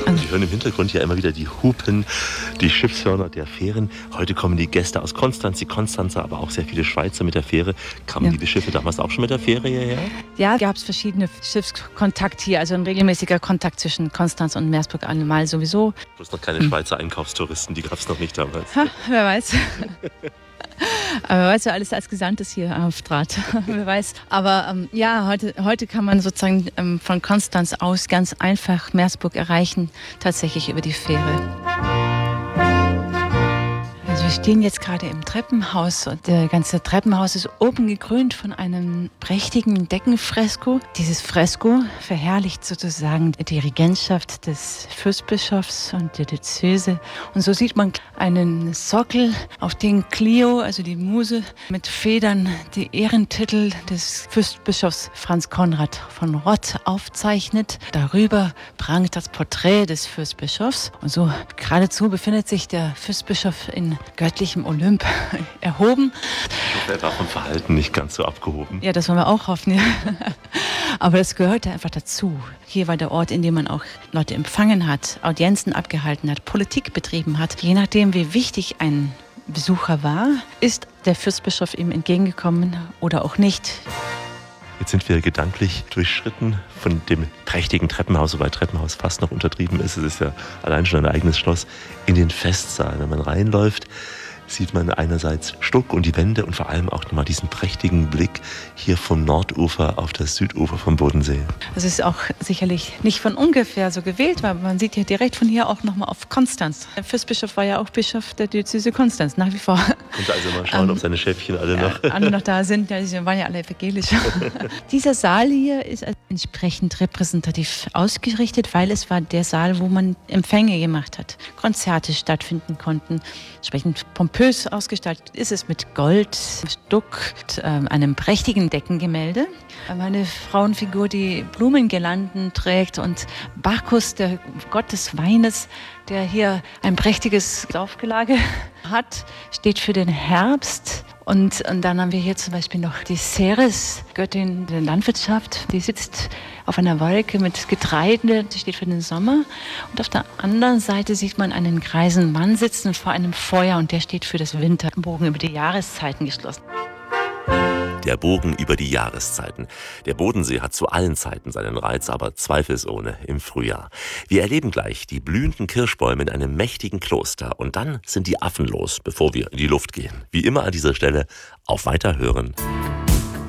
Sie hören im Hintergrund ja immer wieder die Hupen, die Schiffshörner der Fähren. Heute kommen die Gäste aus Konstanz, die Konstanzer, aber auch sehr viele Schweizer mit der Fähre. Kamen die Schiffe damals auch schon mit der Fähre hierher? Ja, gab es verschiedene Schiffskontakt hier, also ein regelmäßiger Kontakt zwischen Konstanz und Meersburg allemal sowieso. Bloß noch keine Schweizer Einkaufstouristen, die gab es noch nicht damals. Ha, wer weiß. Aber wer weiß, wer alles als Gesandtes hier auftrat. Wer weiß. Aber heute kann man sozusagen von Konstanz aus ganz einfach Meersburg erreichen, tatsächlich über die Fähre. Also wir stehen jetzt gerade im Treppenhaus und der ganze Treppenhaus ist oben gekrönt von einem prächtigen Deckenfresko. Dieses Fresko verherrlicht sozusagen die Regentschaft des Fürstbischofs und der Diözese. Und so sieht man einen Sockel, auf den Clio, also die Muse, mit Federn die Ehrentitel des Fürstbischofs Franz Konrad von Rott aufzeichnet. Darüber prangt das Porträt des Fürstbischofs. Und so geradezu befindet sich der Fürstbischof in göttlichem Olymp erhoben. Ich hoffe, er war vom Verhalten nicht ganz so abgehoben. Ja, das wollen wir auch hoffen. Ja. Aber das gehörte einfach dazu. Hier war der Ort, in dem man auch Leute empfangen hat, Audienzen abgehalten hat, Politik betrieben hat. Je nachdem, wie wichtig ein Besucher war, ist der Fürstbischof ihm entgegengekommen oder auch nicht. Jetzt sind wir gedanklich durchschritten von dem prächtigen Treppenhaus, wobei Treppenhaus fast noch untertrieben ist. Es ist ja allein schon ein eigenes Schloss, in den Festsaal. Wenn man reinläuft, sieht man einerseits Stuck und die Wände und vor allem auch nochmal diesen prächtigen Blick hier vom Nordufer auf das Südufer vom Bodensee. Das ist auch sicherlich nicht von ungefähr so gewählt, weil man sieht ja direkt von hier auch nochmal auf Konstanz. Der Fürstbischof war ja auch Bischof der Diözese Konstanz, nach wie vor. Konnte also mal schauen, ob seine Schäfchen alle noch da sind. Ja, die waren ja alle evangelisch. Dieser Saal hier ist entsprechend repräsentativ ausgerichtet, weil es war der Saal, wo man Empfänge gemacht hat, Konzerte stattfinden konnten. Entsprechend pompös ausgestaltet ist es mit Gold, Stuck, einem prächtigen Deckengemälde. Eine Frauenfigur, die Blumengirlanden trägt und Bacchus, der Gott des Weines, der hier ein prächtiges Saufgelage hat, steht für den Herbst. Und dann haben wir hier zum Beispiel noch die Ceres, Göttin der Landwirtschaft. Die sitzt auf einer Wolke mit Getreide, die steht für den Sommer. Und auf der anderen Seite sieht man einen greisen Mann sitzen vor einem Feuer und der steht für das Winter. Bogen über die Jahreszeiten geschlossen. Der Bogen über die Jahreszeiten. Der Bodensee hat zu allen Zeiten seinen Reiz, aber zweifelsohne im Frühjahr. Wir erleben gleich die blühenden Kirschbäume in einem mächtigen Kloster. Und dann sind die Affen los, bevor wir in die Luft gehen. Wie immer an dieser Stelle auf Weiterhören.